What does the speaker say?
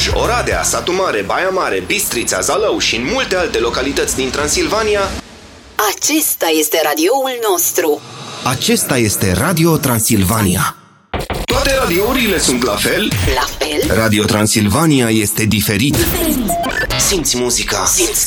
Cluj, Oradea, Satu Mare, Baia Mare, Bistrița, Zalău și în multe alte localități din Transilvania. Acesta este radioul nostru. Acesta este Radio Transilvania. Toate radiourile sunt la fel? La fel? Radio Transilvania este diferit. Simți muzica.